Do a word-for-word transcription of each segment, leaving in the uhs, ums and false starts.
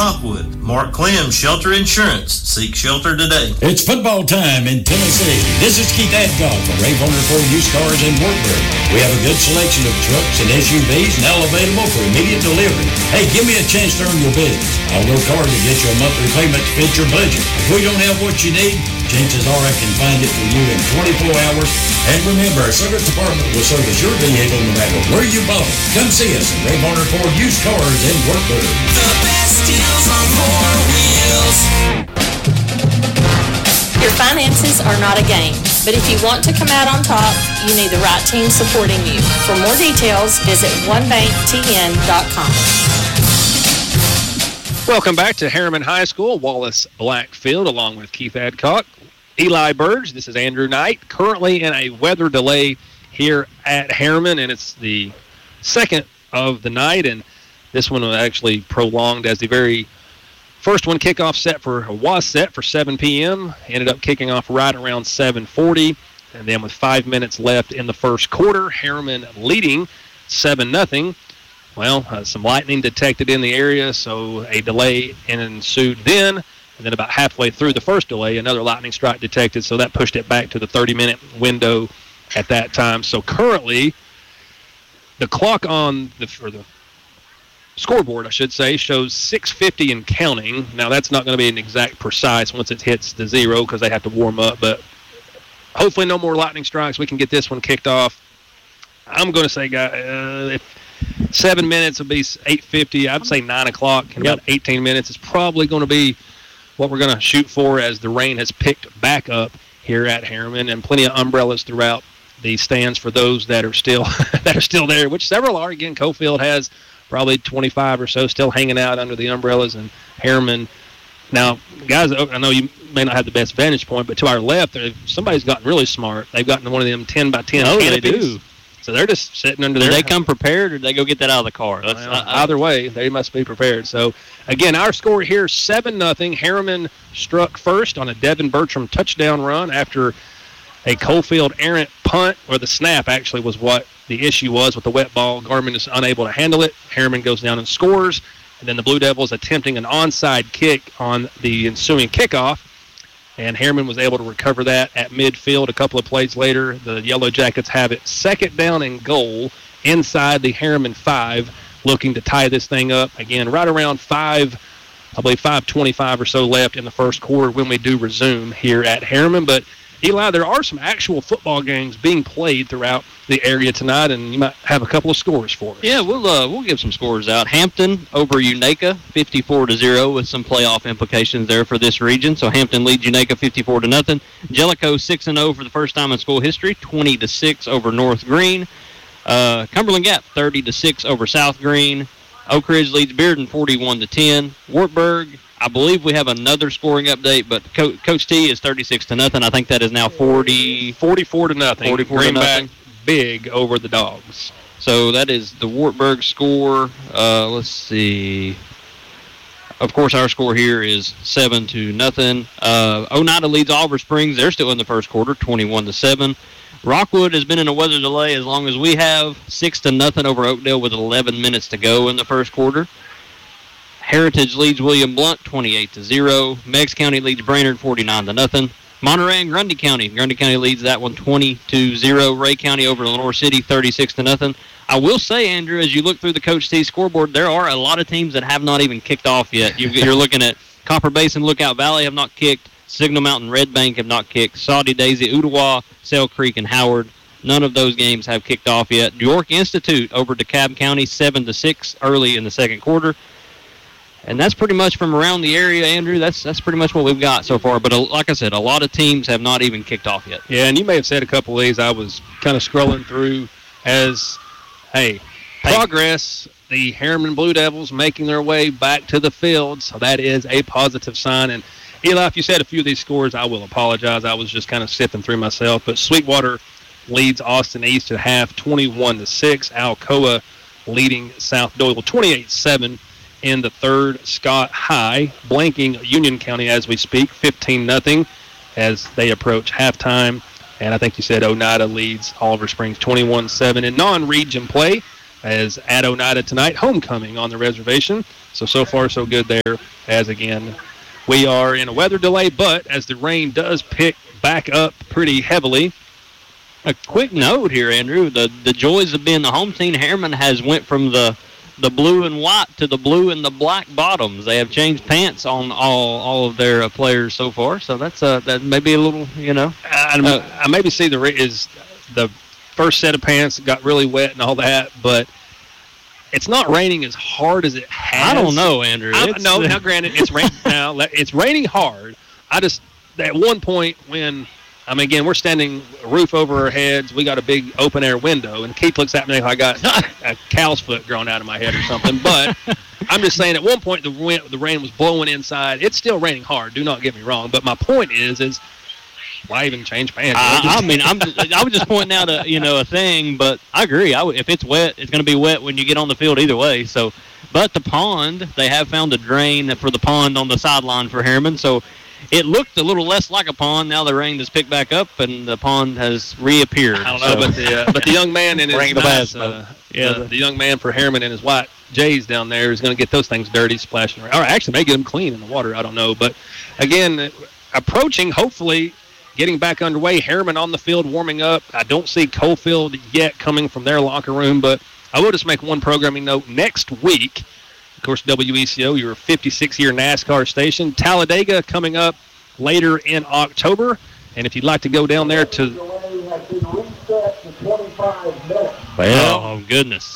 Rockwood. Mark Clem, Shelter Insurance. Seek shelter today. It's football time in Tennessee. This is Keith Adcock from Ray Varner Ford Used Cars in Wartburg. We have a good selection of trucks and S U Vs now available for immediate delivery. Hey, give me a chance to earn your business. I'll work hard to get you a monthly payment to fit your budget. If we don't have what you need, chances are I can find it for you in twenty-four hours. And remember, our service department will service your vehicle no matter where you bought it. Come see us at Ray Varner Ford Used Cars in Wartburg. The best deals on four wheels. Your finances are not a game, but if you want to come out on top, you need the right team supporting you. For more details, visit one bank t n dot com. Welcome back to Harriman High School. Wallace Blackfield along with Keith Adcock, Eli Burge. This is Andrew Knight, currently in a weather delay here at Harriman, and it's the second of the night, and this one was actually prolonged as the very first one kickoff set for was set for seven p.m. Ended up kicking off right around seven forty, and then with five minutes left in the first quarter, Harriman leading seven nothing. Well, uh, some lightning detected in the area, so a delay ensued then. And then about halfway through the first delay, another lightning strike detected, so that pushed it back to the thirty-minute window at that time. So currently, the clock on the, or the scoreboard, I should say, shows six fifty and counting. Now, that's not going to be an exact precise once it hits the zero because they have to warm up, but hopefully no more lightning strikes. We can get this one kicked off. I'm going to say, uh, if seven minutes will be eight fifty. I'd say nine o'clock in Yep. about eighteen minutes. It's probably going to be what we're going to shoot for as the rain has picked back up here at Harriman, and plenty of umbrellas throughout the stands for those that are still that are still there, which several are. Again, Cofield has probably twenty-five or so still hanging out under the umbrellas, and Harriman. Now, guys, I know you may not have the best vantage point, but to our left, somebody's gotten really smart. They've gotten one of them ten by ten Oh, canopies. they do. So they're just sitting under Did there. they come prepared, or did they go get that out of the car? That's, Well, I, I, either way, they must be prepared. So, again, our score here, seven nothing. Harriman struck first on a Devin Bertram touchdown run after a Cofield errant punt, or the snap actually was what the issue was with the wet ball. Garmin is unable to handle it. Harriman goes down and scores. And then the Blue Devils attempting an onside kick on the ensuing kickoff. And Harriman was able to recover that at midfield a couple of plays later. The Yellow Jackets have it second down and goal inside the Harriman five, looking to tie this thing up. Again, right around five, I believe five twenty-five or so left in the first quarter when we do resume here at Harriman. But, Eli, there are some actual football games being played throughout the area tonight, and you might have a couple of scores for us. yeah, we'll uh, we'll give some scores out. Hampton over Unaka, fifty-four to zero, with some playoff implications there for this region. So Hampton leads Unaka fifty-four to nothing. Jellicoe six and zero for the first time in school history, twenty to six over North Green. Uh, Cumberland Gap thirty to six over South Green. Oak Ridge leads Bearden forty-one to ten. Wartburg, I believe we have another scoring update, but Co- Coach T is thirty-six to nothing. I think that is now forty, forty-four to nothing. forty-four to Greenback nothing. big over the Dogs. So that is the Wartburg score. Uh, let's see. Of course, our score here is seven to nothing. Uh, Oneida leads Oliver Springs. They're still in the first quarter, twenty-one to seven. Rockwood has been in a weather delay as long as we have, six to nothing over Oakdale with eleven minutes to go in the first quarter. Heritage leads William Blount twenty-eight to zero. Meigs County leads Brainerd forty-nine to nothing. Monterey and Grundy County. Grundy County leads that one twenty to zero. Ray County over Lenore City thirty-six to nothing. I will say, Andrew, as you look through the Coach T scoreboard, there are a lot of teams that have not even kicked off yet. You, you're looking at Copper Basin, Lookout Valley have not kicked. Signal Mountain, Red Bank have not kicked. Saudi Daisy, Ottawa, Sale Creek, and Howard. None of those games have kicked off yet. York Institute over DeKalb County seven to six early in the second quarter. And that's pretty much from around the area, Andrew. That's that's pretty much what we've got so far. But uh, like I said, a lot of teams have not even kicked off yet. Yeah, and you may have said a couple of these. I was kind of scrolling through as, hey, progress. The Harriman Blue Devils making their way back to the field. So that is a positive sign. And, Eli, if you said a few of these scores, I will apologize. I was just kind of sifting through myself. But Sweetwater leads Austin East at half, twenty-one to six. Alcoa leading South Doyle twenty-eight seven. In the third, Scott High blanking Union County as we speak, fifteen nothing as they approach halftime. And I think you said Oneida leads Oliver Springs twenty-one seven. In non-region play, as at Oneida tonight, homecoming on the reservation. So, so far, so good there, as again, we are in a weather delay, but as the rain does pick back up pretty heavily. A quick note here, Andrew. The the joys of being the home team, Harriman has went from the the blue and white to the blue and the black bottoms. They have changed pants on all all of their uh, players so far. So that's uh, that may be a little, you know. I, uh, I maybe see the is the first set of pants got really wet and all that, but it's not raining as hard as it has. I don't know, Andrew. I, no, now granted, it's rain, now it's raining hard. I just at one point when. I mean, again, we're standing roof over our heads. We got a big open-air window, and Keith looks at me like I got a cow's foot growing out of my head or something. But I'm just saying at one point the wind, the rain was blowing inside. It's still raining hard. Do not get me wrong. But my point is, is why even change pants? I, I mean, I'm just, I was just pointing out a you know a thing, but I agree. I w- if it's wet, it's going to be wet when you get on the field either way. So, but the pond, they have found a drain for the pond on the sideline for Harriman. So. It looked a little less like a pond. Now the rain has picked back up, and the pond has reappeared. I don't know, so. but the uh, but the young man in his Bring the nice, bass uh, yeah, the, the young man for Harriman and his white Jays down there is going to get those things dirty, splashing around. Or actually, may get them clean in the water. I don't know, but again, approaching, hopefully, getting back underway. Harriman on the field, warming up. I don't see Coalfield yet coming from their locker room, but I will just make one programming note. Next week. Of course, W E C O, your fifty-six-year NASCAR station. Talladega coming up later in October. And if you'd like to go down there to... Well, oh, goodness.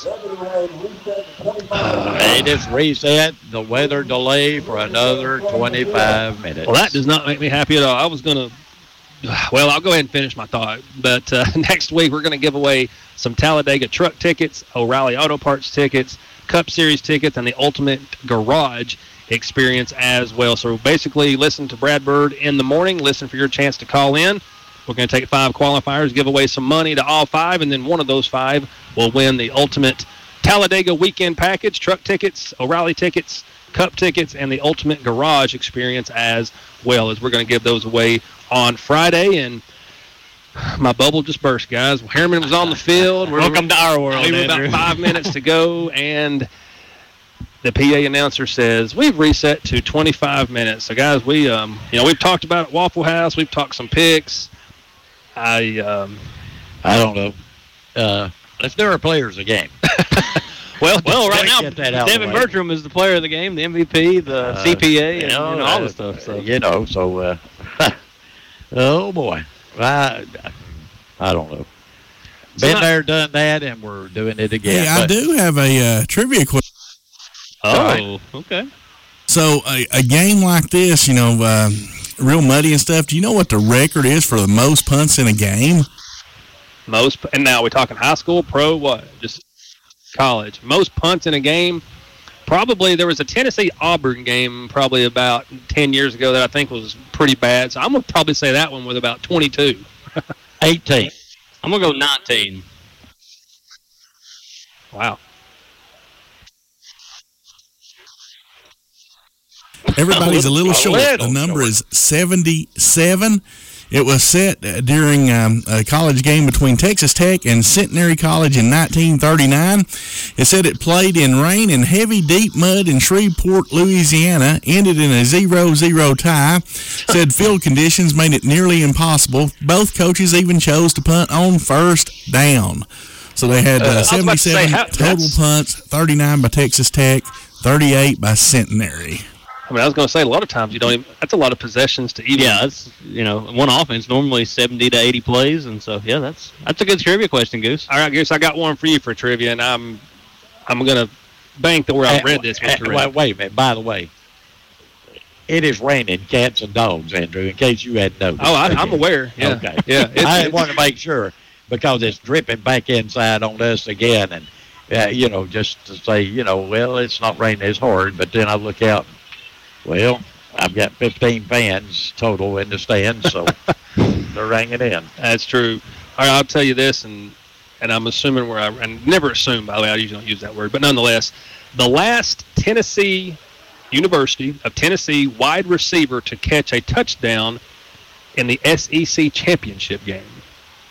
Uh, they just reset the weather delay for another twenty-five minutes. Well, that does not make me happy at all. I was going to... Well, I'll go ahead and finish my thought. But uh, next week, we're going to give away some Talladega truck tickets, O'Reilly Auto Parts tickets, Cup Series tickets, and the Ultimate Garage experience as well. So basically, listen to Brad Bird in the morning. Listen for your chance to call in. We're going to take five qualifiers, give away some money to all five, and then one of those five will win the Ultimate Talladega weekend package, truck tickets, O'Reilly tickets, Cup tickets, and the Ultimate Garage experience as well, as we're going to give those away on Friday. And my bubble just burst, guys. Harriman was on the field. We're, Welcome to our world, we were Andrew. about five minutes to go, and the P A announcer says we've reset to twenty-five minutes. So, guys, we um, you know, we've talked about it, Waffle House. We've talked some picks. I um, I don't know. Uh, let's do our players a game. well, Well, right now, Get that out of Devin the way. Bertram is the player of the game, the M V P, the Uh, C P A, and, you know, and all uh, the stuff. So. You know, so, uh, oh, boy. I, I don't know. So Been not- there, done that, and we're doing it again. Hey, I But do have a uh, trivia question. Oh, okay. So a, a game like this, you know, uh, real muddy and stuff, do you know what the record is for the most punts in a game? most, and now we're talking high school, pro, what? Just college. Most punts in a game. Probably there was a Tennessee-Auburn game probably about ten years ago that I think was pretty bad. So I'm going to probably say that one with about twenty-two. eighteen. I'm going to go nineteen. Wow. Everybody's a little A short. little The number short. is seventy-seven. It was set uh, during um, a college game between Texas Tech and Centenary College in nineteen thirty-nine. It said it played in rain and heavy, deep mud in Shreveport, Louisiana, ended in a zero zero tie. Said field conditions made it nearly impossible. Both coaches even chose to punt on first down. So they had Uh, I uh, was about to say, seventy-seven how- total that's- punts, thirty-nine by Texas Tech, thirty-eight by Centenary. I mean, I was going to say, a lot of times you don't even, that's a lot of possessions to even. Yeah, that's, you know, one offense, normally seventy to eighty plays. And so, yeah, that's that's a good trivia question, Goose. All right, Goose, I got one for you for trivia, and I'm I'm going to bank that where I read this was Uh, correct. wait, wait a minute. By the way, it is raining cats and dogs, Andrew, in case you hadn't noticed. Oh, I, I'm aware. Yeah. Okay. Yeah. It's, I it's- want to make sure because it's dripping back inside on us again. And, uh, you know, just to say, you know, well, it's not raining as hard. But then I look out, well, I've got fifteen fans total in the stands, so they're ringing in. That's true. All right, I'll tell you this, and and I'm assuming where I and never assume, by the way, I usually don't use that word, but nonetheless, the last Tennessee University of Tennessee wide receiver to catch a touchdown in the S E C championship game.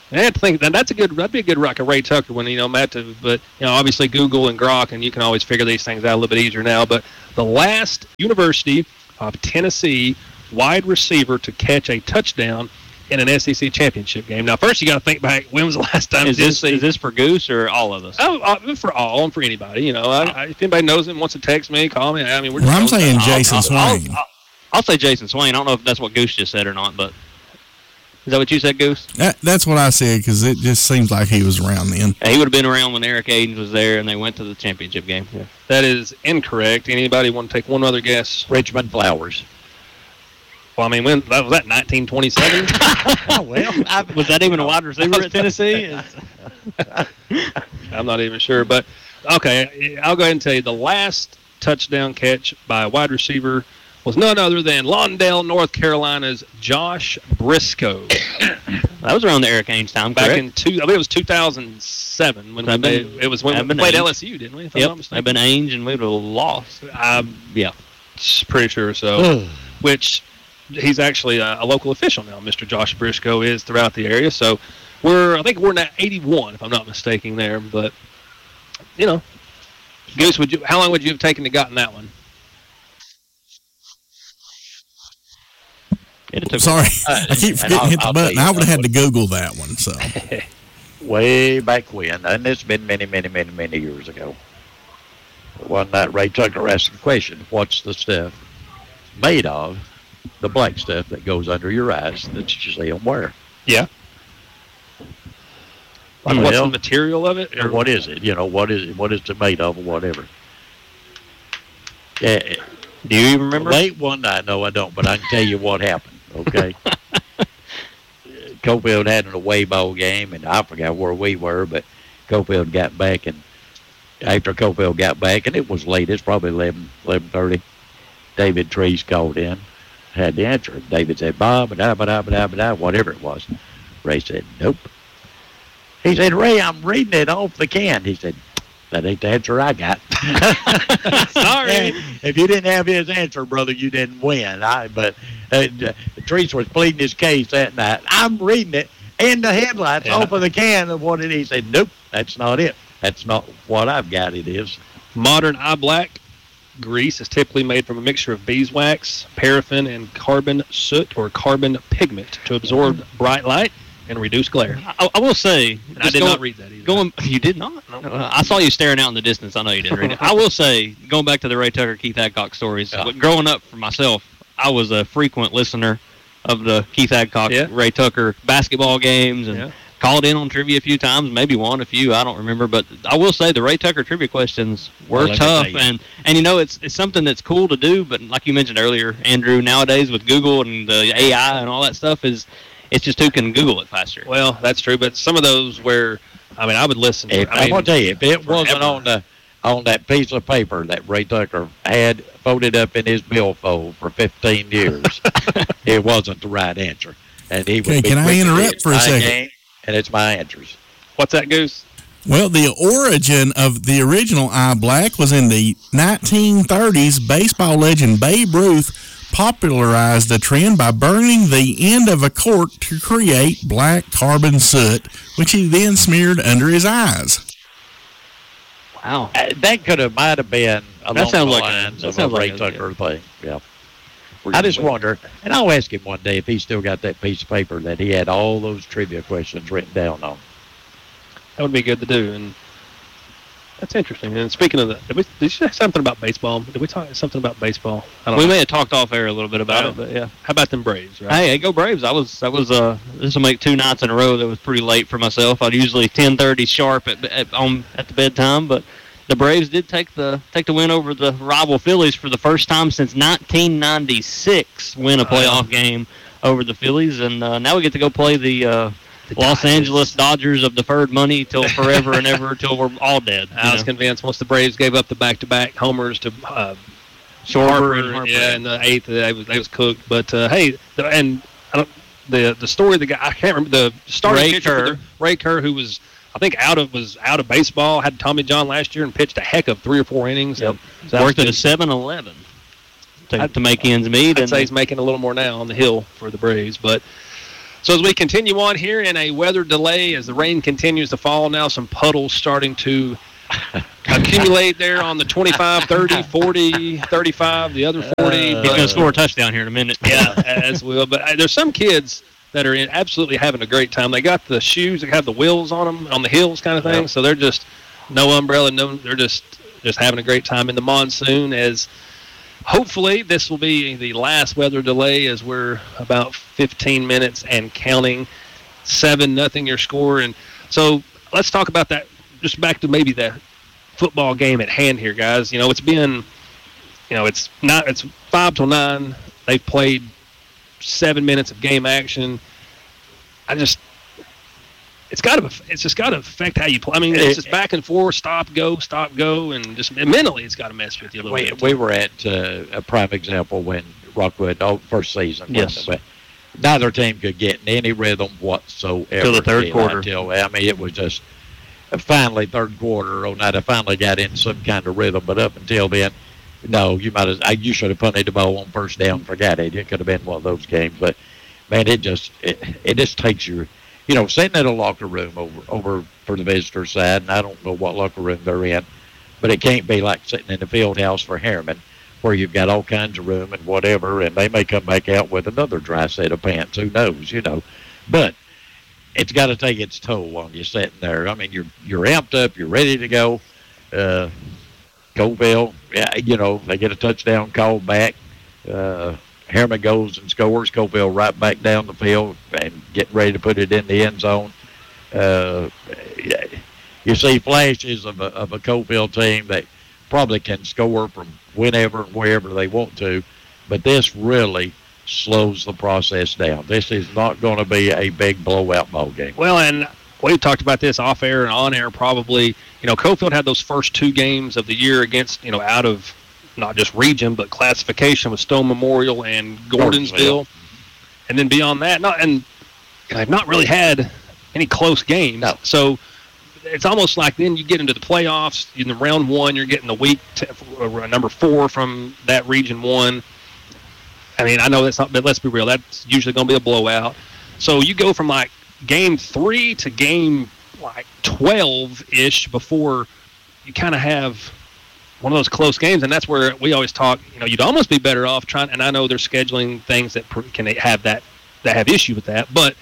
I had to think that that's a good. That'd be a good rock, a Ray Tucker one, you know, Matt. To, but you know, obviously Google and Grok, and you can always figure these things out a little bit easier now. But the last University of Tennessee wide receiver to catch a touchdown in an S E C championship game. Now, first you got to think back. When was the last time? Is this is this for Goose or all of us? Oh, uh, for all and for anybody. You know, I, I, if anybody knows him, wants to text me, call me. I mean, we're. Just Well, I'm saying I'll- Jason I'll- Swain. I'll, I'll, I'll say Jason Swain. I don't know if that's what Goose just said or not, but is that what you said, Goose? That, that's what I said because it just seems like he was around then. Yeah, he would have been around when Eric Aidens was there and they went to the championship game. Yeah. That is incorrect. Anybody want to take one other guess? Richmond Flowers. Well, I mean, when that was that nineteen twenty-seven. Well, I, Was that even a wide receiver at Tennessee? I'm not even sure, but okay, I'll go ahead and tell you the last touchdown catch by a wide receiver was none other than Lawndale, North Carolina's Josh Briscoe. That was around the Eric Aidens time, Back correct? in two, I think it was two thousand seven when we I've made, been- it was when I've we been played Ainge. L S U, didn't we? If I'm Yep, not mistaken. they've been Ainge and we would have lost. I'm Yeah. pretty sure so. Which he's actually a, a local official now. Mister Josh Briscoe is throughout the area. So we're, I think we're at eighty-one, if I'm not mistaken there. But, you know, Goose, would you? How long would you have taken to gotten that one? It took Sorry, Uh, I keep and forgetting I'll- to hit the I'll button. tell you I would have had what. to Google that one. So way back when, and it's been many, many, many, many years ago. One night, Ray Tucker asked the question, what's the stuff made of, the black stuff that goes under your eyes that you see them wear? Yeah. Like what's the Well, material of it? or what is it? You know, what is it? What is it made of or whatever? Yeah, Do you even remember? late one night, no, I don't, but I can tell you what happened, okay? Cofield had an away ball game, and I forgot where we were, but Cofield got back, and after Cofield got back, and it was late, it's probably eleven, eleven thirty, David Trees called in, had the answer. David said, Bob, ba da ba da ba da ba da, whatever it was. Ray said, nope. He said, Ray, I'm reading it off the can. He said, that ain't the answer I got. Sorry. If you didn't have his answer, brother, you didn't win. I, but uh, Treese was pleading his case that night. I'm reading it in the headlights Yeah. off of the can of what it is. He said, nope, that's not it. That's not what I've got it is. Modern eye black grease is typically made from a mixture of beeswax, paraffin, and carbon soot or carbon pigment to absorb bright light and reduce glare. I, I will say, And I just did going- not read that either. Going, you did not? Uh, I saw you staring out in the distance. I know you didn't read it. I will say, going back to the Ray Tucker, Keith Adcock stories, Yeah. but growing up for myself, I was a frequent listener of the Keith Adcock, Yeah. Ray Tucker basketball games and Yeah. called in on trivia a few times, maybe won a few, I don't remember. But I will say the Ray Tucker trivia questions were Well, let me tough. tell you. And, and, you know, it's it's something that's cool to do, but like you mentioned earlier, Andrew, nowadays with Google and the A I and all that stuff, is it's just who can Google it faster. Well, that's true, but some of those where, I mean, I would listen. If, I I'm mean, going to tell you, if it wasn't forever. on the on that piece of paper that Ray Tucker had folded up in his billfold for fifteen years, it wasn't the right answer. And he would Okay, be can I quick to interrupt say, for a "My second?" game, and it's my answers. What's that, Goose? Well, the origin of the original eye black was in the nineteen thirties. Baseball legend Babe Ruth popularized the trend by burning the end of a cork to create black carbon soot, which he then smeared under his eyes. Wow. Uh, that could have might have been along That sounds the like a- lines that of a sounds Ray like a- Tucker thing. Yeah. I just wonder, and I'll ask him one day if he's still got that piece of paper that he had all those trivia questions written down on. That would be good to do. And that's interesting. And speaking of the, did, we, did you say something about baseball? Did we talk something about baseball? I don't We know. may have talked off air a little bit about Yeah. it, but yeah. How about them Braves, right? Hey, hey, go Braves! I was, I was. Uh, this will make two nights in a row that was pretty late for myself. I'd usually ten thirty sharp at at on at the bedtime, but the Braves did take the take the win over the rival Phillies for the first time since nineteen ninety-six. Win a playoff game over the Phillies, and uh, now we get to go play the. Uh, Los Dodgers. Angeles Dodgers of deferred money till forever and ever till we're all dead. you I was know? convinced once the Braves gave up the back-to-back homers to uh, Schwarber Harper, and Harper. yeah, in the eighth, they was they was cooked. But uh, hey, the, and I don't the the story of the guy I can't remember the starting Ray pitcher for Kerr. the, Ray Kerr, who was I think out of was out of baseball, had Tommy John last year and pitched a heck of three or four innings. Yep. And so that was Worked at a good. seven eleven to, I'd- to make ends meet. I'd and say he's making a little more now on the hill for the Braves, but So as we continue on here in a weather delay, as the rain continues to fall now, some puddles starting to accumulate there on the twenty-five, thirty, forty, thirty-five, the other forty. Uh, He's going to score a touchdown here in a minute. Yeah, as well. But uh, there's some kids that are in absolutely having a great time. They got the shoes that have the wheels on them, on the hills kind of thing. Yep. So they're just no umbrella, no. They're just just having a great time in the monsoon. As hopefully this will be the last weather delay, as we're about fifteen minutes and counting. Seven nothing your score. And so let's talk about that. Just back to maybe the football game at hand here, guys. You know, it's been, you know, it's not, it's five till nine. They've played seven minutes of game action. I just, it's got to, it's just got to affect how you play. I mean, it's just back and forth, stop, go, stop, go, and just mentally, it's got to mess with you a little we, bit. We were at uh, a prime example when Rockwood, oh, first season. Yes. But neither team could get in any rhythm whatsoever. Till the third quarter. Until, I mean, it was just, finally, third quarter, Oneida finally got in some kind of rhythm. But up until then, no, you might have, you should have punted the ball on first down, forgot it. It could have been one of those games. But, man, it just, it, it just takes your, you know, sitting in a locker room over, over for the visitor side, and I don't know what locker room they're in, but it can't be like sitting in the field house for Harriman, where you've got all kinds of room and whatever, and they may come back out with another dry set of pants. Who knows, you know. But it's got to take its toll on you sitting there. I mean, you're you're amped up, you're ready to go. Uh, Coalville, yeah, you know, they get a touchdown called back. Uh, Harriman goes and scores. Coalville right back down the field and getting ready to put it in the end zone. Uh, you see flashes of a, of a Coalville team that probably can score from whenever and wherever they want to, but this really slows the process down. This is not going to be a big blowout ball game. Well, and we've talked about this off air and on air probably. You know, Coalfield had those first two games of the year against, you know, out of not just region but classification with Stone Memorial and Gordonsville. And then beyond that, not and they've not really had any close games. No. So it's almost like then you get into the playoffs. In the round one, you're getting the week t- number four from that region one. I mean, I know that's not, but let's be real. That's usually going to be a blowout. So you go from like game three to game like twelve-ish before you kind of have one of those close games, and that's where we always talk. You know, you'd almost be better off trying. And I know there's scheduling things that can have that that have issue with that, but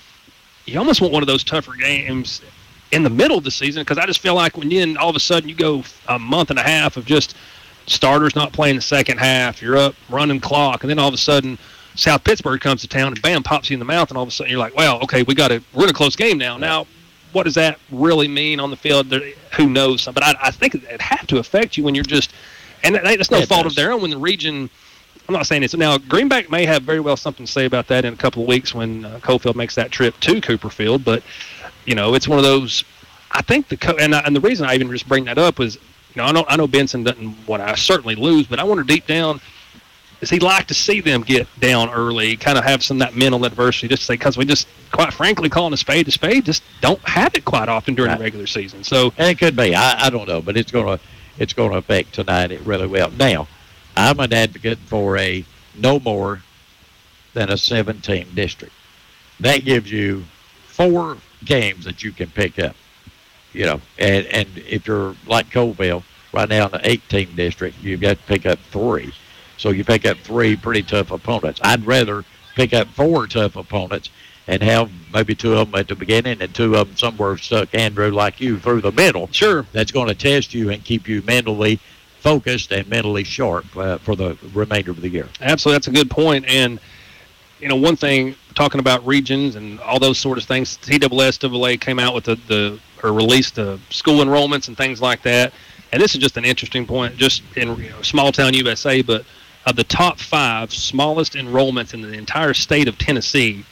you almost want one of those tougher games in the middle of the season, because I just feel like when you all of a sudden you go a month and a half of just starters not playing the second half, you're up running clock, and then all of a sudden South Pittsburgh comes to town and bam, pops you in the mouth, and all of a sudden you're like, well, okay, we got to we're in a close game now. Now, what does that really mean on the field? There, who knows? But I, I think it'd have to affect you when you're just, and that's no it fault does. of their own when the region. I'm not saying it's now. Greenback may have very well something to say about that in a couple of weeks when uh, Coalfield makes that trip to Cooperfield. But you know, it's one of those. I think the co- and I, and the reason I even just bring that up is, you know, I know I know Benson doesn't want to certainly lose, but I wonder deep down, does he like to see them get down early, kind of have some of that mental adversity, just to say, because we just, quite frankly, calling a spade a spade, just don't have it quite often during Right. the regular season. So And it could be. I, I don't know, but it's gonna it's gonna affect tonight it really well. Now, I'm an advocate for a no more than a seven-team district. That gives you four games that you can pick up. You know, and and if you're like Coalville right now in the eight-team district, you've got to pick up three. So you pick up three pretty tough opponents. I'd rather pick up four tough opponents and have maybe two of them at the beginning and two of them somewhere stuck, Andrew, like you, through the middle. Sure. That's going to test you and keep you mentally focused and mentally sharp uh, for the remainder of the year. absolutely, that's a good point. And you know, one thing, talking about regions and all those sort of things, T S S A A came out with the, the or released the school enrollments and things like that. And this is just an interesting point, just in you know, small town U S A, but of the top five smallest enrollments in the entire state of Tennessee,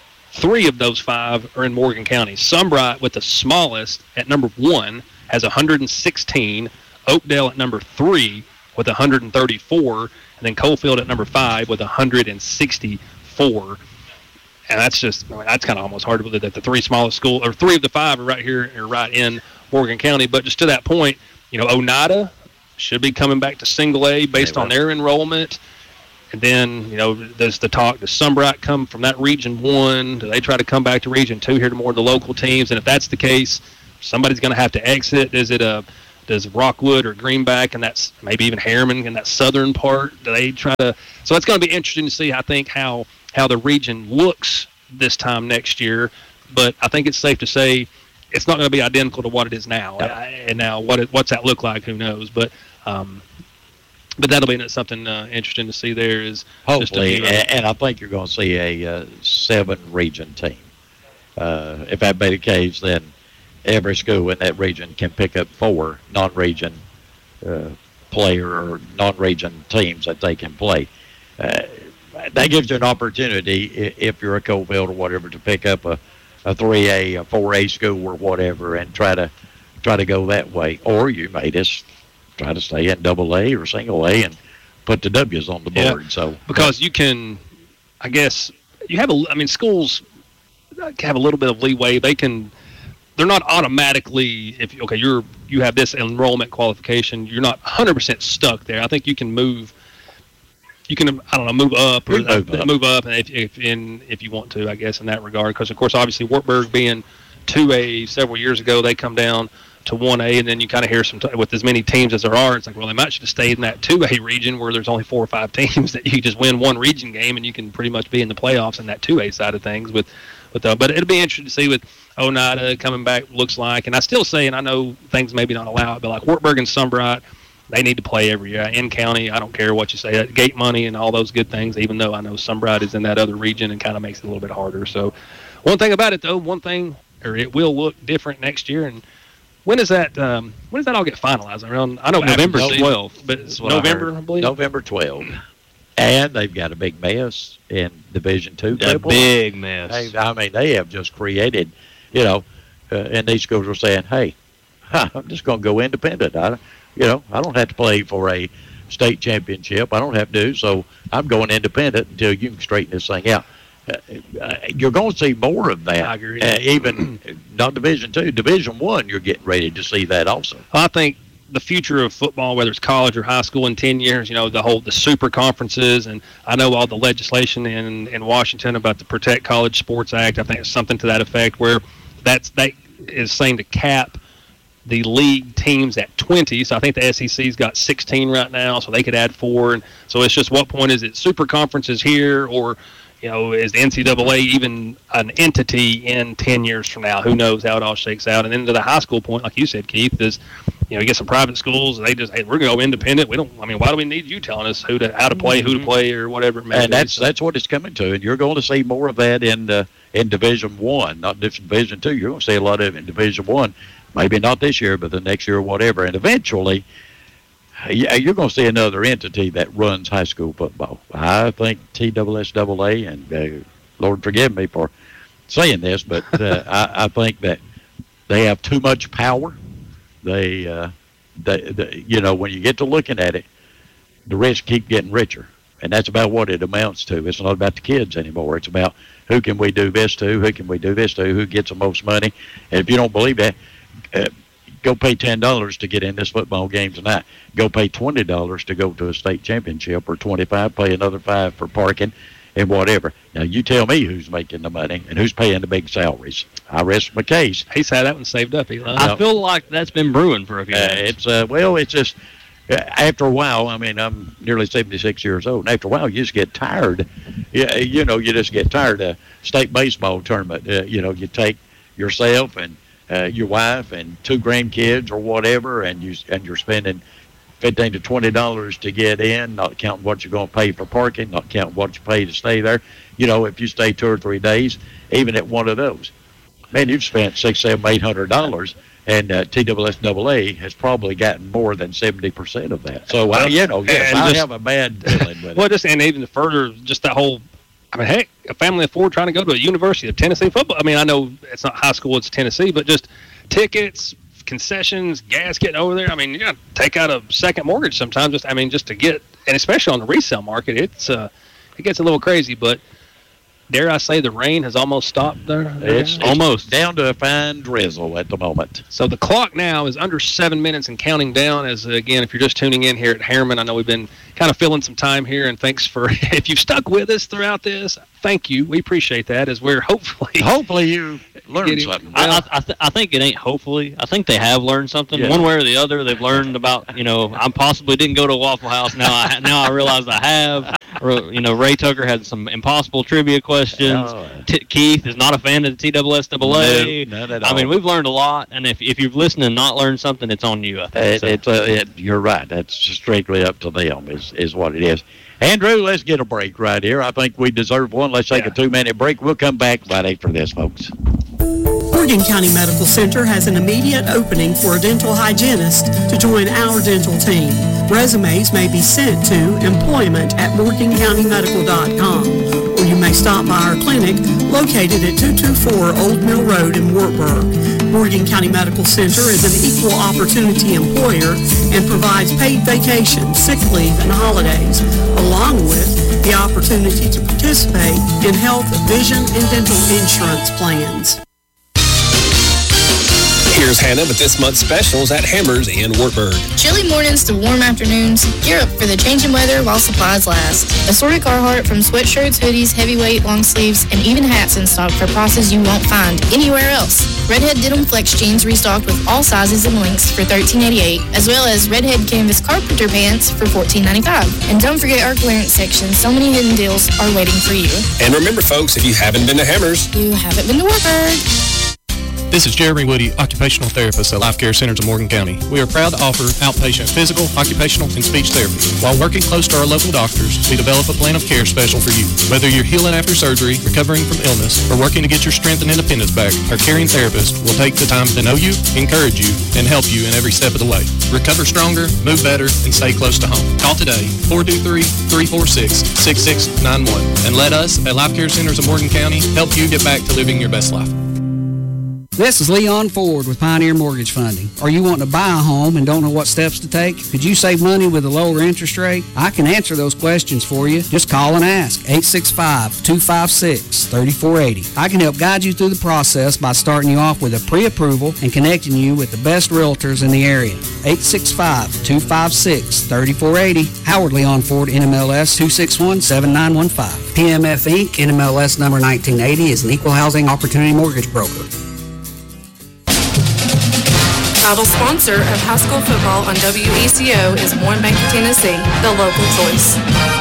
three of those five are in Morgan County. Sunbright, with the smallest at number one, has one hundred sixteen. Oakdale at number three with one hundred thirty-four, and then Coalfield at number five with one hundred sixty-four. And that's just, I mean, that's kind of almost hard to believe that the three smallest schools, or three of the five are right here, are right in Morgan County. But just to that point, you know, Oneida should be coming back to single A based on their enrollment. And then, you know, there's the talk, does Sunbright come from that Region one? Do they try to come back to Region two here to more of the local teams? And if that's the case, somebody's going to have to exit. Is it a, does Rockwood or Greenback, and that's maybe even Harriman in that southern part, do they try to – so it's going to be interesting to see, I think, how, how the region looks this time next year. But I think it's safe to say it's not going to be identical to what it is now. Yep. And now what it, what's that look like, who knows. But um, – But that'll be something uh, interesting to see there is hopefully, just a, and, and I think you're going to see a uh, seven-region team. Uh, if that be the case, then every school in that region can pick up four non-region uh, player or non-region teams that they can play. Uh, that gives you an opportunity, if you're a Coalfield or whatever, to pick up a, a three A, a four A school or whatever, and try to try to go that way. Or you may just try to stay in double A or single A and put the W's on the board. Yeah, so because you can, I guess, you have a, I mean, schools have a little bit of leeway. They can, they're not automatically, if, okay, you're, you have this enrollment qualification, you're not one hundred percent stuck there. I think you can move, you can, I don't know, move up or move uh, up, move up and if, if, in, if you want to, I guess, in that regard. Because, of course, obviously, Wartburg being two A several years ago, they come down to one A, and then you kind of hear some t- with as many teams as there are, it's like, well, they might should have stayed in that two A region where there's only four or five teams that you just win one region game and you can pretty much be in the playoffs in that two A side of things. With, with uh, but it'll be interesting to see what Oneida coming back looks like. And I still say, and I know things maybe not allow it, but like Wartburg and Sunbright, they need to play every year. In county, I don't care what you say, gate money and all those good things, even though I know Sunbright is in that other region and kind of makes it a little bit harder. So one thing about it, though, one thing, or it will look different next year. And when is that? Um, when does that all get finalized? Around I know November twelfth, but it's November, I, I believe. November twelfth, and they've got a big mess in Division Two. A big mess. Hey, I mean, they have just created, you know, uh, and these schools are saying, "Hey, I'm just going to go independent. I, you know, I don't have to play for a state championship. I don't have to, so I'm going independent until you can straighten this thing out." Uh, you're going to see more of that. I agree. Uh, even not Division Two, Division One. You're getting ready to see that also. I think the future of football, whether it's college or high school in ten years, you know, the whole the super conferences, and I know all the legislation in in Washington about the Protect College Sports Act. I think it's something to that effect where that's that is saying to cap the league teams at twenty. So I think the S E C's got sixteen right now, so they could add four. And so it's just what point is it super conferences here, or you know, is the N C double A even an entity in ten years from now? Who knows how it all shakes out? And then to the high school point, like you said, Keith, is, you know, you get some private schools, and they just, hey, we're going to go independent. We don't, I mean, why do we need you telling us who to, how to play, who to play, or whatever it may be? And that's, that's what it's coming to. And you're going to see more of that in, uh, in Division One, not Division Two. You're going to see a lot of it in Division One. Maybe not this year, but the next year or whatever. And eventually, you're going to see another entity that runs high school football. I think T S S A A, and uh, Lord forgive me for saying this, but uh, I, I think that they have too much power. They, uh, they, they, you know, when you get to looking at it, the rich keep getting richer. And that's about what it amounts to. It's not about the kids anymore. It's about who can we do this to, who can we do this to, who gets the most money. And if you don't believe that, uh, go pay ten dollars to get in this football game tonight. Go pay twenty dollars to go to a state championship, or twenty-five dollars, pay another five for parking and whatever. Now, you tell me who's making the money and who's paying the big salaries. I rest my case. He's had that one saved up, Eli. I feel like that's been brewing for a few uh, days. It's, uh, well, it's just, uh, after a while, I mean, I'm nearly seventy-six years old, and after a while, you just get tired. You, you know, you just get tired of state baseball tournament. Uh, you know, you take yourself and Uh, your wife and two grandkids or whatever, and you and you're spending fifteen to twenty dollars to get in, not counting what you're going to pay for parking, not counting what you pay to stay there. You know, if you stay two or three days, even at one of those, man, you've spent six, seven, eight hundred dollars, and uh, T S S A A has probably gotten more than seventy percent of that. So, uh, you know, yes, and I just, have a bad feeling with well, it. just and even further, just that whole. I mean, heck, a family of four trying to go to a University of Tennessee football. I mean, I know it's not high school, it's Tennessee, but just tickets, concessions, gas getting over there. I mean, you got to take out a second mortgage sometimes. Just, I mean, just to get, and especially on the resale market, it's uh, it gets a little crazy. But dare I say, the rain has almost stopped there? It's, it's Almost. down to a fine drizzle at the moment. So the clock now is under seven minutes and counting down. As, again, if you're just tuning in here at Harriman, I know we've been kind of filling some time here, and thanks for, if you've stuck with us throughout this, thank you. We appreciate that, as we're hopefully... Hopefully you learned Getting- something. I, I, I, th- I think it ain't hopefully. I think they have learned something. Yeah. One way or the other, they've learned about, you know, I possibly didn't go to Waffle House. Now I now I realize I have. Or, you know, Ray Tucker had some impossible trivia questions. Oh. T- Keith is not a fan of the T S S A A. No, none at I mean, all. we've learned a lot, and if, if you've listened and not learned something, it's on you, I think. It, So- it's, uh, it, you're right. That's strictly up to them is, is what it is. Andrew, let's get a break right here. I think we deserve one. Let's take Yeah. a two-minute break. We'll come back right after this, folks. Morgan County Medical Center has an immediate opening for a dental hygienist to join our dental team. Resumes may be sent to employment at morgan county medical dot com, or you may stop by our clinic located at two two four Old Mill Road in Wartburg. Morgan County Medical Center is an equal opportunity employer and provides paid vacation, sick leave, and holidays, along with the opportunity to participate in health, vision, and dental insurance plans. Here's Hannah with this month's specials at Hammers in Wartburg. Chilly mornings to warm afternoons, gear up for the changing weather while supplies last. Assorted Carhartt from sweatshirts, hoodies, heavyweight, long sleeves, and even hats in stock for prices you won't find anywhere else. Redhead Denim Flex jeans restocked with all sizes and lengths for thirteen eighty-eight, as well as Redhead Canvas Carpenter pants for fourteen ninety-five. And don't forget our clearance section. So many hidden deals are waiting for you. And remember, folks, if you haven't been to Hammers, You haven't been to Wartburg. This is Jeremy Woody, occupational therapist at Life Care Centers of Morgan County. We are proud to offer outpatient physical, occupational, and speech therapy. While working close to our local doctors, we develop a plan of care special for you. Whether you're healing after surgery, recovering from illness, or working to get your strength and independence back, our caring therapist will take the time to know you, encourage you, and help you in every step of the way. Recover stronger, move better, and stay close to home. Call today, four two three, three four six, six six nine one, and let us at Life Care Centers of Morgan County help you get back to living your best life. This is Leon Ford with Pioneer Mortgage Funding. Are you wanting to buy a home and don't know what steps to take? Could you save money with a lower interest rate? I can answer those questions for you. Just call and ask. eight six five, two five six, three four eight zero. I can help guide you through the process by starting you off with a pre-approval and connecting you with the best realtors in the area. eight six five, two five six, three four eight zero. Howard Leon Ford, N M L S two six one, seven nine one five. P M F Incorporated, N M L S number nineteen eighty, is an equal housing opportunity mortgage broker. Title sponsor of high school football on W E C O is Warren Bank of Tennessee, the local choice.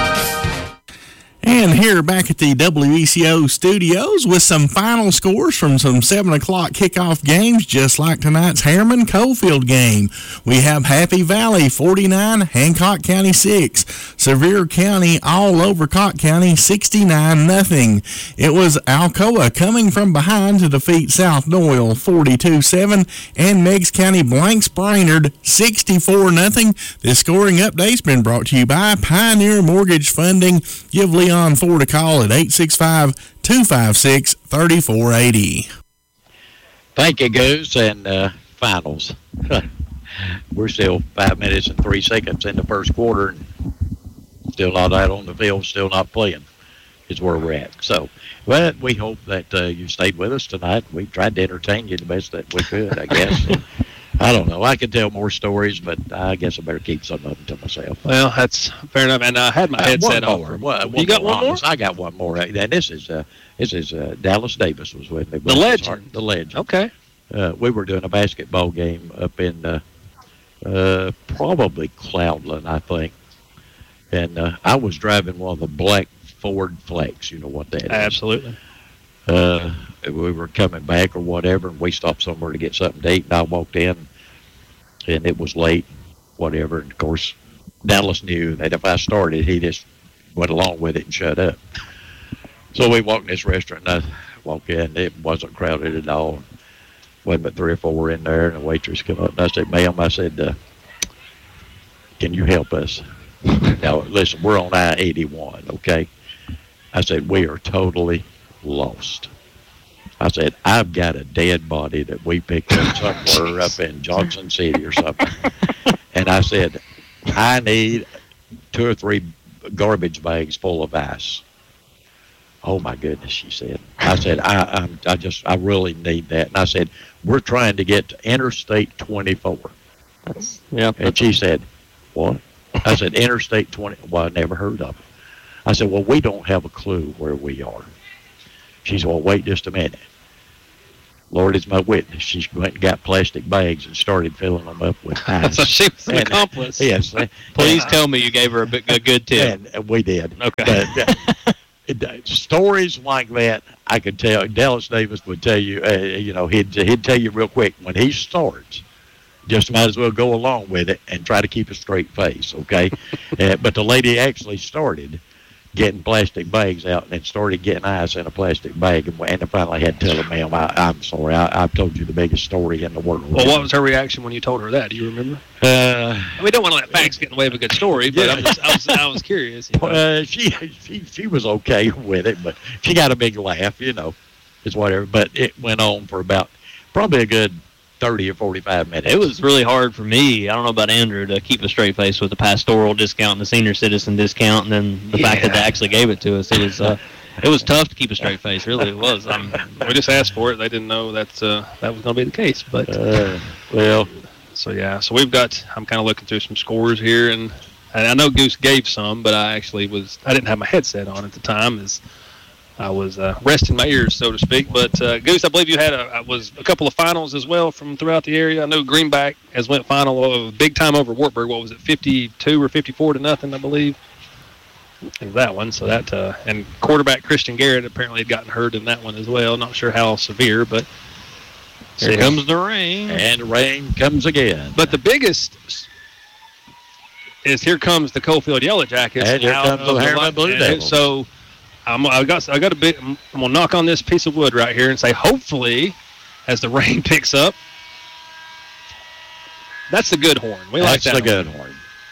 And here back at the W E C O studios with some final scores from some seven o'clock kickoff games, just like tonight's Harriman-Coalfield game. We have Happy Valley forty-nine, Hancock County six. Sevier County all over Cott County sixty-nine nothing. It was Alcoa coming from behind to defeat South Doyle forty-two seven, and Meigs County blanks Brainerd sixty-four nothing. This scoring update's been brought to you by Pioneer Mortgage Funding. Give Leon Ford a call at eight six five, two five six, three four eight zero. Thank you, Goose, and uh, finals. We're still five minutes and three seconds in the first quarter, and still not out on the field, still not playing is where we're at. So, well, we hope that uh, you stayed with us tonight. We tried to entertain you the best that we could, I guess. I don't know. I could tell more stories, but I guess I better keep some of them to myself. Well, that's fair enough. And I had my Uh, headset one on. more. for- One, you got more one more? honest. I got one more. And this is uh, this is uh, Dallas Davis was with me. The legend. The legend. Okay. Uh, we were doing a basketball game up in uh, uh, probably Cloudland, I think. And uh, I was driving one of the black Ford Flex. You know what that is. Absolutely. Uh, we were coming back or whatever, and we stopped somewhere to get something to eat, and I walked in, and it was late, whatever. And, of course, Dallas knew that if I started, he just went along with it and shut up. So we walked in this restaurant, and I walked in. It wasn't crowded at all. Wasn't but three or four in there, and the waitress came up, and I said, ma'am, I said, uh, can you help us? Now, listen, we're on I eighty-one, okay? I said, we are totally lost. I said, I've got a dead body that we picked up somewhere up in Johnson City or something. And I said, I need two or three garbage bags full of ice. Oh my goodness, she said. I said, I, I'm, I just, I really need that. And I said, we're trying to get to Interstate twenty-four. That's, yeah. And she said, what? I said, Interstate twenty. Well, I never heard of it. I said, well, we don't have a clue where we are. She said, well, wait just a minute. Lord is my witness. She went and got plastic bags and started filling them up with ice. So she was an and, accomplice. Yes. Please and, tell me you gave her a, big, a good tip. And we did. Okay. But, uh, it, stories like that, I could tell. Dallas Davis would tell you, uh, you know, he'd, he'd tell you real quick. When he starts, just might as well go along with it and try to keep a straight face, okay? uh, but the lady actually started getting plastic bags out and started getting ice in a plastic bag, and, and I finally had to tell her, ma'am, I, I'm sorry, I, I've told you the biggest story in the world. Well, what was her reaction when you told her that? Do you remember? Uh, we don't want to let facts get in the way of a good story, but yeah. I'm just, I, was, I was curious. You know? uh, she, she she was okay with it, but she got a big laugh, you know, it's whatever. But it went on for about probably a good thirty or forty-five minutes. It was really hard for me. I don't know about Andrew to keep a straight face with the pastoral discount and the senior citizen discount, and then the yeah. fact that they actually gave it to us. It was uh, it was tough to keep a straight face. Really, it was. Um, we just asked for it. They didn't know that's uh, that was going to be the case. But uh, well, so yeah. So we've got. I'm kind of looking through some scores here, and, and I know Goose gave some, but I actually was. I didn't have my headset on at the time. As I was uh, resting my ears, so to speak. But, uh, Goose, I believe you had a, was a couple of finals as well from throughout the area. I know Greenback has went final of big time over Wartburg. What was it, fifty-two or fifty-four to nothing, I believe? In that one. So that, uh, and quarterback Christian Garrett apparently had gotten hurt in that one as well. Not sure how severe, but. Here see. comes the rain. And the rain comes again. But the biggest is here comes the Coalfield Yellow Jackets. And here comes the Harriman Blue Devils. So. I'm, I got I got a bit. I'm gonna knock on this piece of wood right here and say, hopefully, as the rain picks up, that's the good horn. We like that. That's the horn. good horn.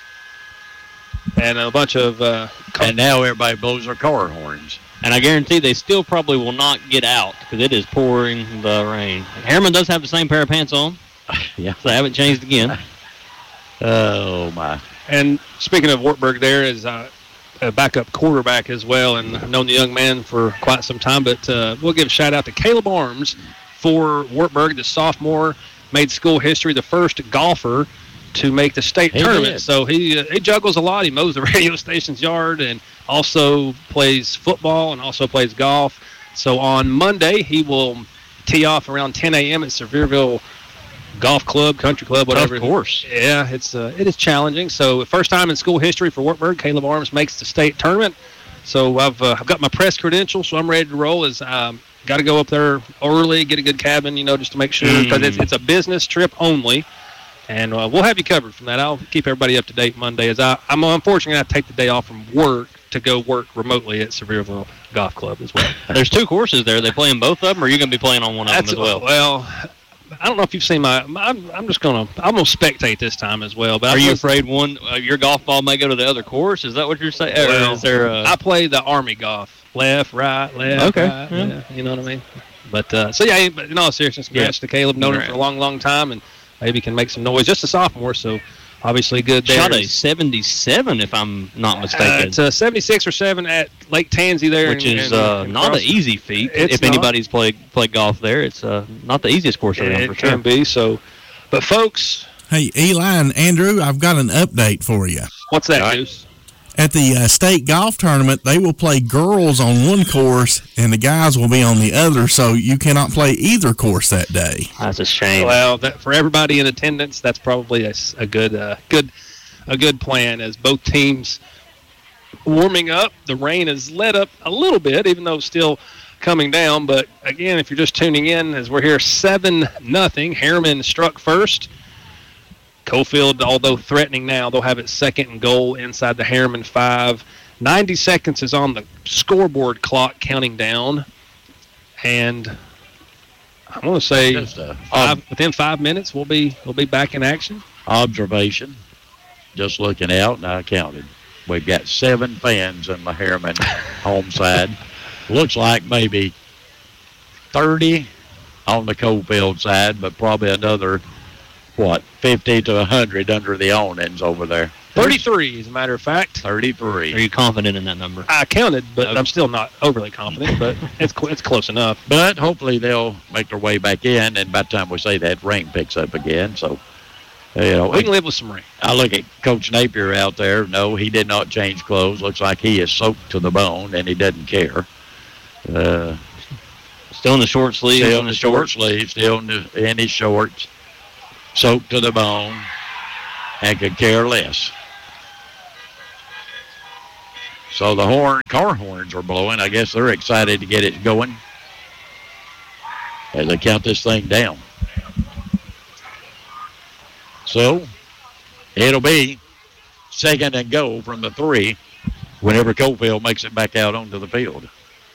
And a bunch of. Uh, and now everybody blows their car horns. And I guarantee they still probably will not get out because it is pouring the rain. Harriman does have the same pair of pants on. Yeah, so they haven't changed again. Oh my! And speaking of Wartburg, there is. Uh, a backup quarterback as well, and I've known the young man for quite some time, but uh, we'll give a shout out to Caleb Arms for Wartburg, the sophomore, made school history, the first golfer to make the state he tournament. Did. So he uh, he juggles a lot. He mows the radio station's yard and also plays football and also plays golf. So on Monday, he will tee off around ten a.m. at Sevierville Golf Club, Country Club, whatever. Of course. Yeah, it's uh, it is challenging. So first time in school history for Wartburg, Caleb Arms makes the state tournament. So I've uh, I've got my press credentials, so I'm ready to roll. Is um, got to go up there early, get a good cabin, you know, just to make sure because mm. it's it's a business trip only, and uh, we'll have you covered from that. I'll keep everybody up to date Monday. As I I'm unfortunately going to take the day off from work to go work remotely at Sevierville Golf Club as well. There's two courses there. Are they playing both of them, or are you going to be playing on one of That's, them as well? Well. I don't know if you've seen my. I'm, I'm just gonna. I'm gonna spectate this time as well. But are you afraid one uh, your golf ball may go to the other course? Is that what you're saying? Well, is there? A... I play the Army golf, left, right, left, okay. right. Yeah. Yeah, you know what I mean. But uh, so yeah, but in all seriousness, congrats yeah. to Caleb. Known him for a long, long time, and maybe can make some noise. Just a sophomore, so obviously good there. Shot a seventy-seven, if I'm not mistaken. Uh, it's a seventy-six or seven at Lake Tansy there, which in, is in, uh, in not an easy feat. It's if not. anybody's played played golf there, it's uh, not the easiest course around it for sure. It can be so. But folks, hey Eli and Andrew, I've got an update for you. What's that, Goose? At the uh, state golf tournament, they will play girls on one course and the guys will be on the other, so you cannot play either course that day. That's a shame. Well, that, for everybody in attendance, that's probably a, a good, uh, good, a good plan. As both teams warming up, the rain has let up a little bit, even though it's still coming down. But again, if you're just tuning in, as we're here, seven nothing. Harriman struck first. Coalfield, although threatening now, they'll have it second and goal inside the Harriman five. ninety seconds is on the scoreboard clock counting down. And I want to say a, five, um, within five minutes we'll be we'll be back in action. Observation, just looking out, and I counted. We've got seven fans in the Harriman home side. Looks like maybe thirty on the Coalfield side, but probably another, what, fifty to one hundred under the awnings over there. thirty-three, as a matter of fact. thirty-three. Are you confident in that number? I counted, but okay. I'm still not overly confident, but it's it's close enough. But hopefully they'll make their way back in, and by the time we say that, rain picks up again. So, you know, we can live with some rain. I look at Coach Napier out there. No, he did not change clothes. Looks like he is soaked to the bone, and he doesn't care. Uh, still in the short sleeves. Still in the short sleeves. Still in, the, in his shorts. Soaked to the bone, and could care less. So the horn, car horns are blowing. I guess they're excited to get it going as they count this thing down. So it'll be second and goal from the three whenever Cofield makes it back out onto the field.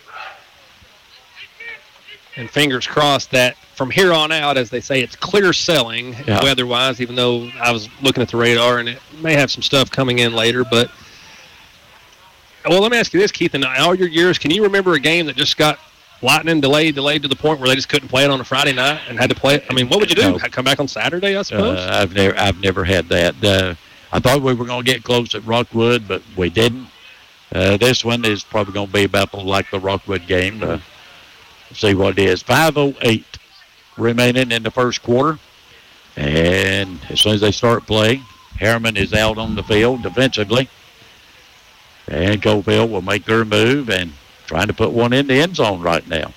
And fingers crossed that from here on out, as they say, it's clear sailing yeah. weather-wise, even though I was looking at the radar and it may have some stuff coming in later. But, well, let me ask you this, Keith. In all your years, can you remember a game that just got lightning delayed, delayed to the point where they just couldn't play it on a Friday night and had to play it? I mean, what would you do? No. Come back on Saturday, I suppose? Uh, I've never I've never had that. Uh, I thought we were going to get close at Rockwood, but we didn't. Uh, this one is probably going to be about like the Rockwood game. Uh, see what it is. five oh eight remaining in the first quarter. And as soon as they start play, Harriman is out on the field defensively. And Cofield will make their move and trying to put one in the end zone right now.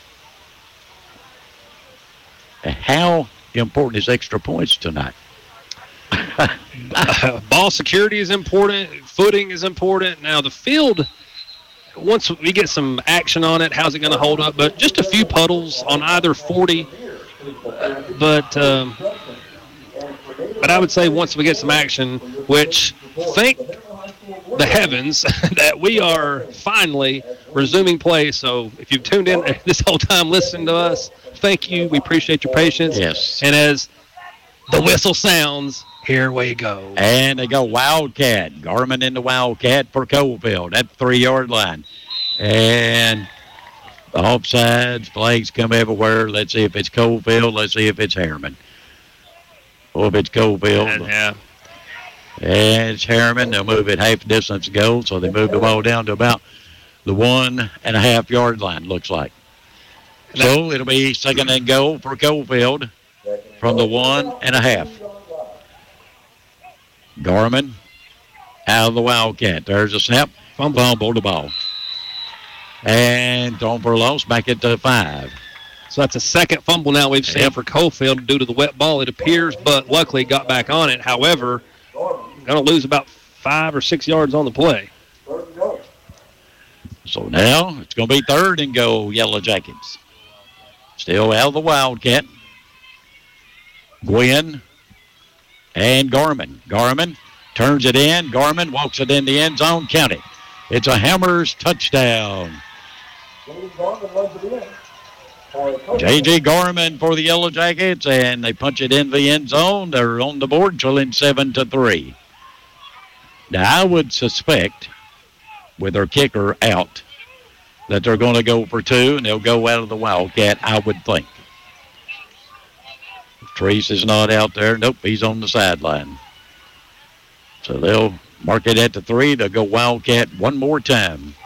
And how important is extra points tonight? uh, ball security is important. Footing is important. Now, the field, once we get some action on it, how's it going to hold up? But just a few puddles on either forty. But um, but I would say once we get some action, which thank the heavens that we are finally resuming play. So if you've tuned in this whole time listening to us, thank you. We appreciate your patience. Yes. And as the whistle sounds, here we go. And they go Wildcat. Garmin in the Wildcat for Cofield at the three-yard line. And the offsides, flags come everywhere. Let's see if it's Cofield. Let's see if it's Harriman. Oh, if it's Cofield. Yeah. And it's Harriman. They'll move it half distance goal, so they move the ball down to about the one and a half yard line, looks like. So it'll be second and goal for Cofield from the one and a half. Garmin out of the Wildcat. There's a snap. Fumble the ball. And thrown for a loss back at the five. So that's a second fumble now we've seen yep. for Cofield due to the wet ball, it appears, but luckily got back on it. However, going to lose about five or six yards on the play. So now it's going to be third and goal, Yellow Jackets. Still out of the Wildcat. Gwynn and Garmin. Garmin turns it in. Garmin walks it in the end zone. Count it. It's a Hammers touchdown. J J Garmin for the Yellow Jackets, and they punch it in the end zone. They're on the board, trailing seven to three. Now, I would suspect, with their kicker out, that they're going to go for two, and they'll go out of the Wildcat, I would think. Treese is not out there. Nope, he's on the sideline. So they'll mark it at the three. They'll go Wildcat one more time.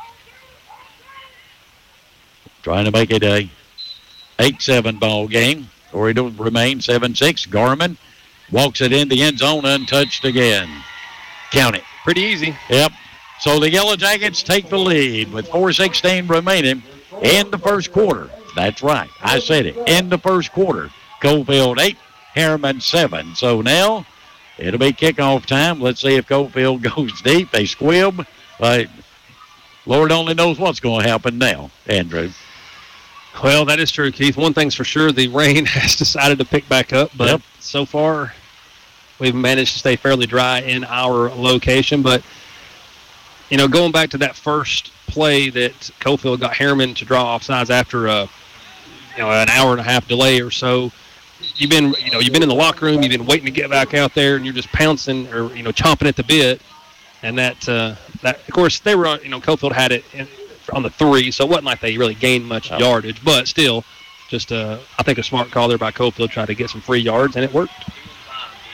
Trying to make it a eight seven ball game, or it'll remain seven six. Garmin walks it in the end zone untouched again. Count it. Pretty easy. Yep. So the Yellow Jackets take the lead with four sixteen remaining in the first quarter. That's right. I said it. In the first quarter. Cofield eight, Harriman seven. So now it'll be kickoff time. Let's see if Cofield goes deep. They squib. But Lord only knows what's going to happen now, Andrew. Well, that is true, Keith. One thing's for sure, the rain has decided to pick back up. But yep. so far, we've managed to stay fairly dry in our location. But, you know, going back to that first play that Cofield got Harriman to draw offsides after a, you know, an hour and a half delay or so, you've been, you know, you've been in the locker room, you've been waiting to get back out there, and you're just pouncing or, you know, chomping at the bit. And that, uh, that of course, they were, you know, Cofield had it in, on the three, so it wasn't like they really gained much oh. yardage, but still, just uh, I think a smart call there by Cofield, tried to get some free yards, and it worked.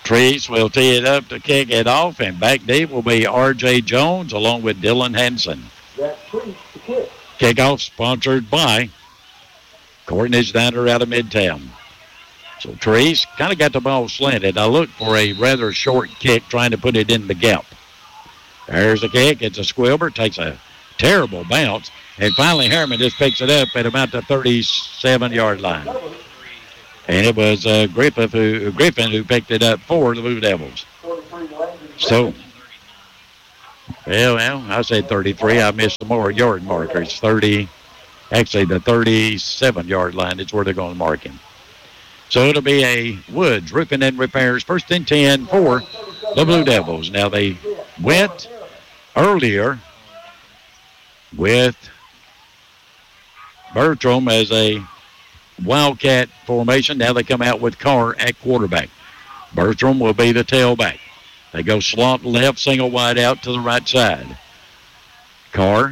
Treese will tee it up to kick it off, and back deep will be R J Jones along with Dylan Henson. Kickoff sponsored by Courtney's Diner out of Midtown. So Treese kind of got the ball slanted. I looked for a rather short kick, trying to put it in the gap. There's the kick. It's a squilber. Takes a terrible bounce. And finally, Harriman just picks it up at about the thirty-seven-yard line. And it was uh, Griffin, who, Griffin who picked it up for the Blue Devils. So, well, well, I said thirty-three. I missed some more yard markers. thirty, actually the thirty-seven-yard line is where they're going to mark him. So it'll be a Woods Roofing and Repairs first and ten for the Blue Devils. Now they went earlier with Bertram as a Wildcat formation. Now they come out with Carr at quarterback. Bertram will be the tailback. They go slot left, single wide out to the right side. Carr.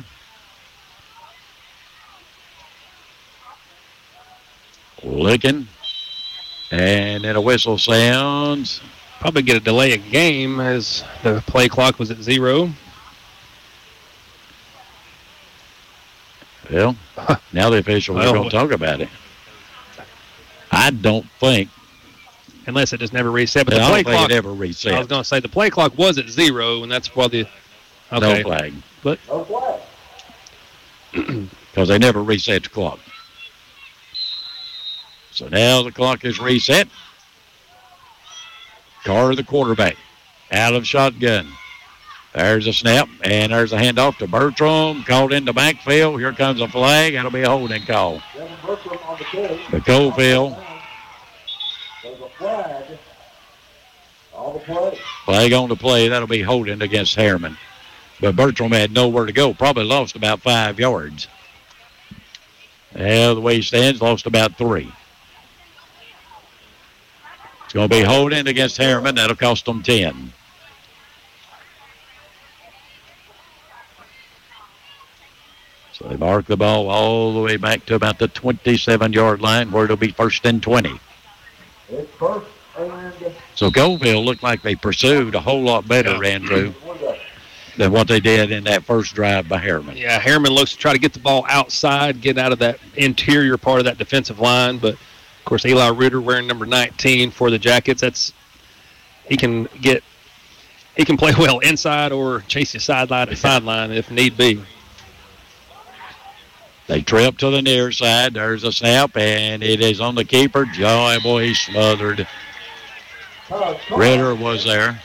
Looking. And then a whistle sounds. Probably get a delay of game as the play clock was at zero. Well, now the officials well, are going to talk about it. I don't think. Unless it just never reset. But the I play don't think clock, it ever reset. I was going to say the play clock was at zero, and that's why the. Okay. No flag. But, No flag. Because they never reset the clock. So now the clock is reset. Carr, the quarterback, out of shotgun. There's a snap, and there's a handoff to Bertram. Called in the backfield. Here comes a flag. That'll be a holding call. The Coalfield. There's a flag on the play. Flag on the play. That'll be holding against Harriman. But Bertram had nowhere to go. Probably lost about five yards. Yeah, the way he stands, lost about three. It's going to be holding against Harriman. That'll cost them ten. So they mark the ball all the way back to about the twenty-seven-yard line where it'll be first and twenty. It's first and So Coalfield looked like they pursued a whole lot better, Andrew, than what they did in that first drive by Harriman. yeah, Harriman looks to try to get the ball outside, get out of that interior part of that defensive line. But, of course, Eli Ritter wearing number nineteen for the Jackets. That's he can get he can play well inside or chase you sideline to sideline if need be. They trip to the near side. There's a snap, and it is on the keeper. Joy, boy, he's smothered. Ritter was there.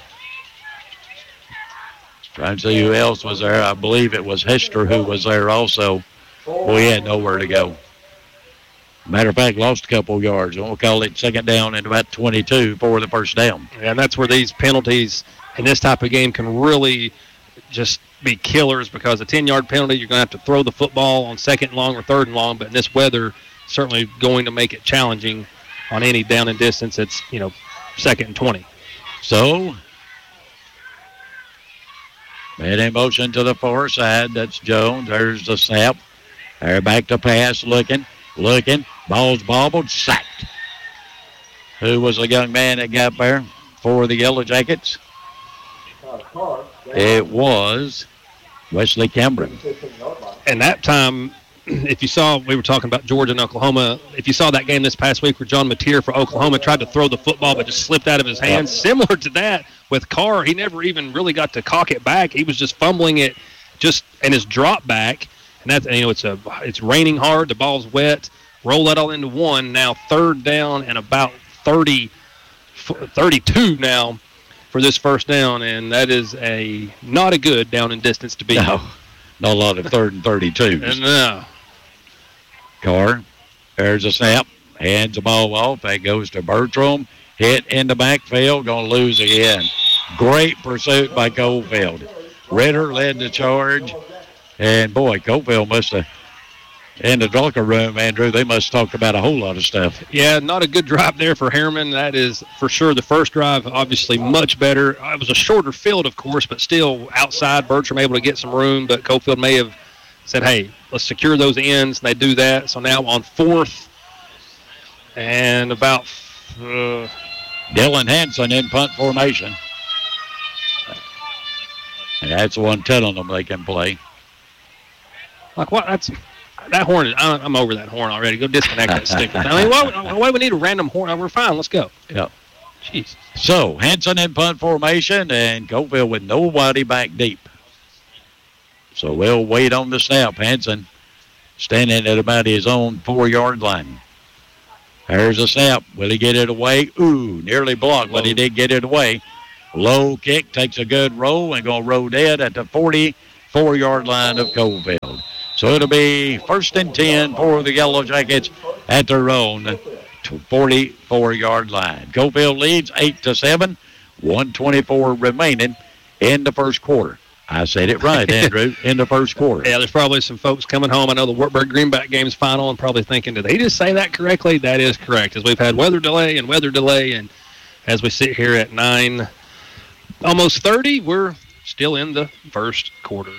Trying to see who else was there. I believe it was Hester who was there also. Boy, he had nowhere to go. Matter of fact, lost a couple yards. We'll call it second down and about twenty-two for the first down. And that's where these penalties in this type of game can really just be killers, because a ten-yard penalty, you're going to have to throw the football on second and long or third and long. But in this weather, certainly going to make it challenging on any down and distance. It's, you know, second and twenty. So, man in motion to the far side. That's Jones. There's the snap. They're back to pass, looking, looking. Ball's bobbled, sacked. Who was the young man that got there for the Yellow Jackets? It was Wesley Cameron. And that time, if you saw, we were talking about Georgia and Oklahoma. If you saw that game this past week where John Mateer for Oklahoma tried to throw the football but just slipped out of his hands, yep. Similar to that with Carr, he never even really got to cock it back. He was just fumbling it just in his drop back. And that's, you know, it's a it's raining hard, the ball's wet. Roll that all into one. Now third down and about thirty, thirty-two now for this first down, and that is a not a good down and distance to be. No, not a lot of third and thirty-twos. No. Carr, there's a snap, hands the ball off. That goes to Bertram. Hit in the backfield, going to lose again. Great pursuit by Coalfield. Ritter led the charge, and boy, Coalfield must have, in the locker room, Andrew, they must talk about a whole lot of stuff. Yeah, not a good drive there for Harriman. That is for sure. The first drive, obviously, much better. It was a shorter field, of course, but still outside. Bertram able to get some room, but Coalfield may have said, hey, let's secure those ends, and they do that. So now on fourth and about uh, Dylan Hanson in punt formation. And that's the one telling them they can play. Like what? That's that horn. Is, I'm over that horn already. Go disconnect that stick. I mean, why, why do we need a random horn? We're fine. Let's go. Yep. Jeez. So Hanson in punt formation, and Coalfield with nobody back deep. So we'll wait on the snap. Hanson standing at about his own four-yard line. There's a snap. Will he get it away? Ooh, nearly blocked, but he did get it away. Low kick, takes a good roll, and going to roll dead at the forty-four-yard line of Coalfield. So it'll be first and ten for the Yellow Jackets at their own forty-four-yard line. Coalfield leads eight to seven, one twenty-four remaining in the first quarter. I said it right, Andrew, in the first quarter. Yeah, there's probably some folks coming home. I know the Wartburg-Greenback game's final and probably thinking, did he just say that correctly? That is correct, as we've had weather delay and weather delay, and as we sit here at nine, almost thirty, we're still in the first quarter.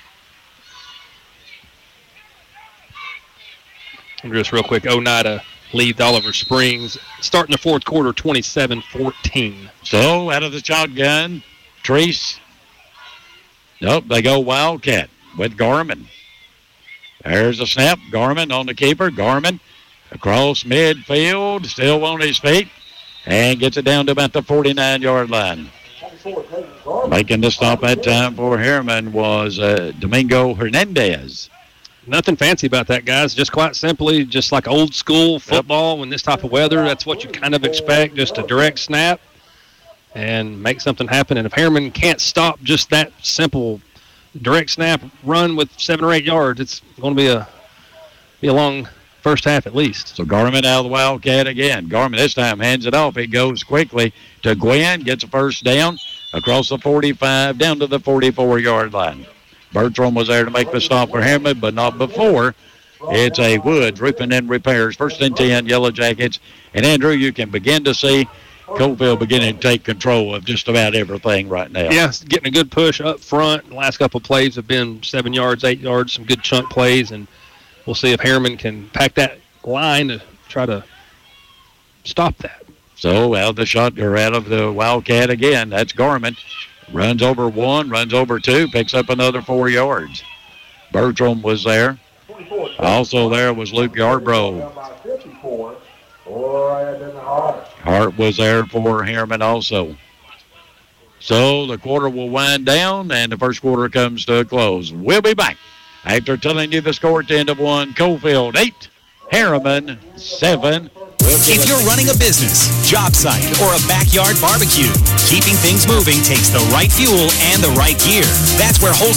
And just real quick, Oneida leads Oliver Springs, starting the fourth quarter, twenty-seven fourteen. So, out of the shotgun, Treese. Nope, they go Wildcat with Garmin. There's a snap. Garmin on the keeper. Garmin across midfield, still on his feet, and gets it down to about the forty-nine-yard line. Making the stop that time for Harriman was uh, Domingo Hernandez. Nothing fancy about that, guys. Just quite simply, just like old school football when this type of weather, that's what you kind of expect, just a direct snap and make something happen. And if Harriman can't stop just that simple direct snap run with seven or eight yards, it's going to be a be a long first half at least. So Garmin out of the Wildcat again. Garmin this time hands it off. It goes quickly to Gwen, gets a first down across the forty-five, down to the forty-four-yard line. Bertram was there to make the stop for Harriman, but not before. It's a Woods Roofing and Repairs. First and ten, Yellow Jackets. And, Andrew, you can begin to see Coalfield beginning to take control of just about everything right now. Yeah, getting a good push up front. The last couple of plays have been seven yards, eight yards, some good chunk plays, and we'll see if Harriman can pack that line to try to stop that. So out of the shot, or out of the Wildcat again, that's Garmin. Runs over one, runs over two, picks up another four yards. Bertram was there. Also there was Luke Yarbrough. Hart was there for Harriman also. So the quarter will wind down, and the first quarter comes to a close. We'll be back after telling you the score at the end of one. Coalfield eight, Harriman seven. If you're running a business, job site, or a backyard barbecue, keeping things moving takes the right fuel and the right gear. That's where wholesale